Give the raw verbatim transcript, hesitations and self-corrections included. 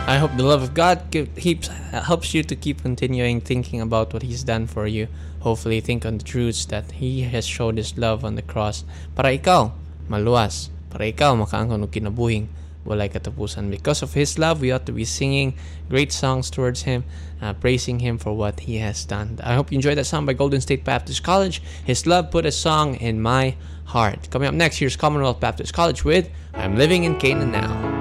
I hope the love of God keep, keeps helps you to keep continuing thinking about what He's done for you. Hopefully, think on the truths that He has showed His love on the cross. Para ikaw, maluwas. Para ikaw, makaangkon og kinabuhing walay katapusan. Because of His love, we ought to be singing great songs towards Him, uh, praising Him for what He has done. I hope you enjoyed that song by Golden State Baptist College. His love put a song in my heart. Coming up next, here's Commonwealth Baptist College with I'm Living in Canaan Now.